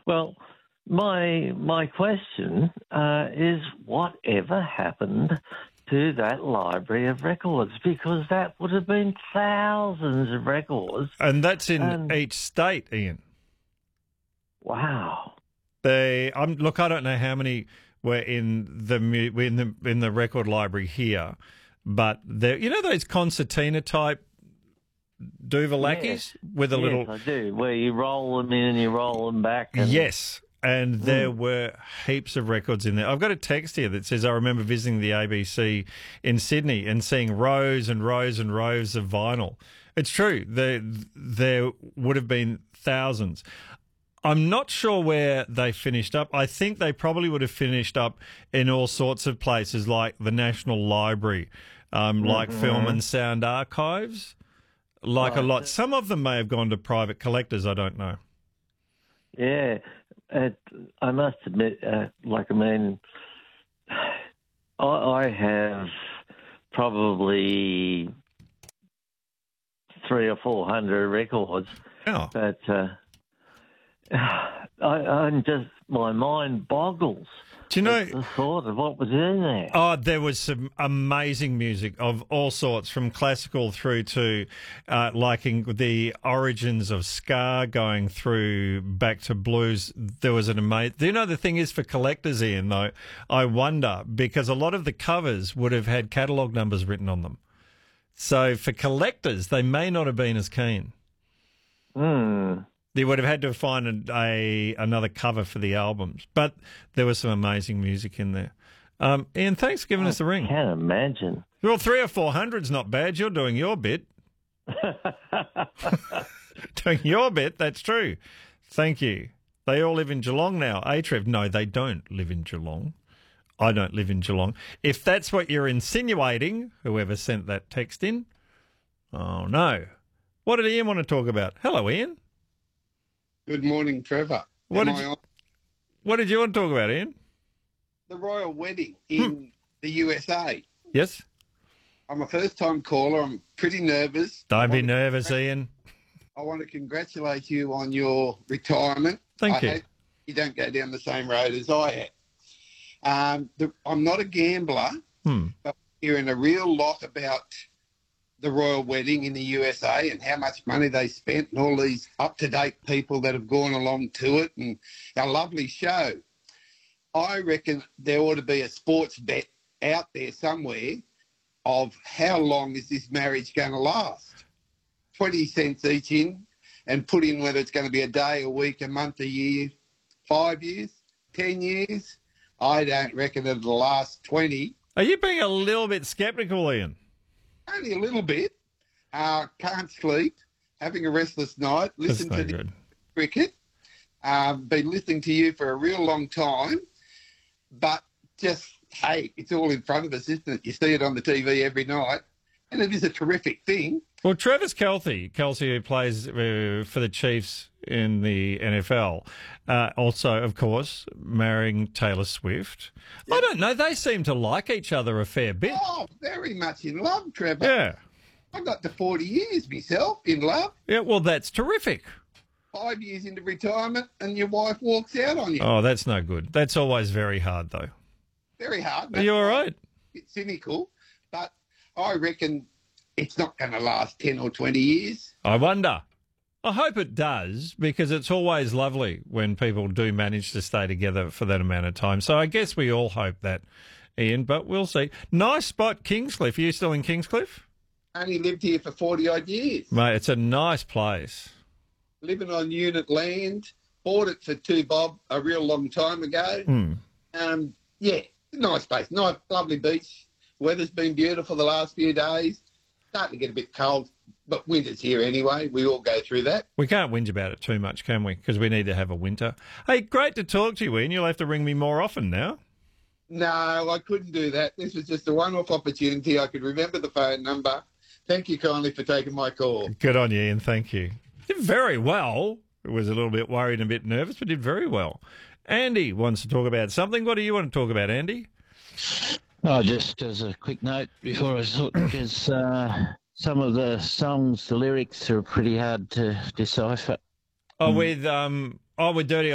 Well, my question is, whatever happened to that library of records? Because that would have been thousands of records. And that's in each state, Ian. Wow. Look, I don't know how many were in the record library here, but those concertina type Duvalakis with a little. Yes, I do. Where you roll them in and you roll them back. Yes. And there were heaps of records in there. I've got a text here that says, I remember visiting the ABC in Sydney and seeing rows and rows and rows of vinyl. It's true. There would have been thousands. I'm not sure where they finished up. I think they probably would have finished up in all sorts of places like the National Library, like Film and Sound Archives, like a lot. Some of them may have gone to private collectors. I don't know. Yeah. I must admit, I have probably 300 or 400 records. Oh. But my mind boggles. Do you know the thought of what was in there? Oh, there was some amazing music of all sorts, from classical through to liking the origins of ska, going through back to blues. There was an amazing. You know, the thing is, for collectors, Ian, though, I wonder, because a lot of the covers would have had catalogue numbers written on them. So for collectors, they may not have been as keen. They would have had to find another cover for the albums. But there was some amazing music in there. Ian, thanks for giving us a ring. I can't imagine. Well, 300 or 400's not bad. You're doing your bit. Doing your bit, that's true. Thank you. They all live in Geelong now. Trev, no, they don't live in Geelong. I don't live in Geelong. If that's what you're insinuating, whoever sent that text in, oh, no. What did Ian want to talk about? Hello, Ian. Good morning, Trevor. What did you want to talk about, Ian? The royal wedding in the USA. Yes. I'm a first-time caller. I'm pretty nervous. Don't be nervous, Ian. I want to congratulate you on your retirement. Thank you. I hope you don't go down the same road as I have. I'm not a gambler, but hearing a real lot about the royal wedding in the USA and how much money they spent and all these up-to-date people that have gone along to it and a lovely show. I reckon there ought to be a sports bet out there somewhere of how long is this marriage going to last. 20 cents each in, and put in whether it's going to be a day, a week, a month, a year, 5 years, 10 years. I don't reckon it'll last 20. Are you being a little bit sceptical, Ian? Only a little bit. Can't sleep, having a restless night, listen to the cricket. Been listening to you for a real long time, but just, hey, it's all in front of us, isn't it? You see it on the TV every night, and it is a terrific thing. Well, Travis Kelce, who plays for the Chiefs in the NFL, also, of course, marrying Taylor Swift. Yep. I don't know. They seem to like each other a fair bit. Oh, very much in love, Trevor. Yeah. I got to 40 years myself in love. Yeah, well, that's terrific. 5 years into retirement and your wife walks out on you. Oh, that's no good. That's always very hard, though. Very hard. Are you all right? It's cynical, but I reckon it's not going to last 10 or 20 years. I wonder. I hope it does, because it's always lovely when people do manage to stay together for that amount of time. So I guess we all hope that, Ian, but we'll see. Nice spot, Kingscliff. Are you still in Kingscliff? Only lived here for 40-odd years. Mate, it's a nice place. Living on unit land. Bought it for $2 bob a real long time ago. Yeah, nice place. Nice, lovely beach. Weather's been beautiful the last few days. Starting to get a bit cold, but winter's here anyway. We all go through that. We can't whinge about it too much, can we? Because we need to have a winter. Hey, great to talk to you, Ian. You'll have to ring me more often now. No, I couldn't do that. This was just a one-off opportunity. I could remember the phone number. Thank you kindly for taking my call. Good on you, Ian. Thank you. Did very well. I was a little bit worried and a bit nervous, but did very well. Andy wants to talk about something. What do you want to talk about, Andy? Oh, just as a quick note before I thought, because some of the songs, the lyrics are pretty hard to decipher. With Dirty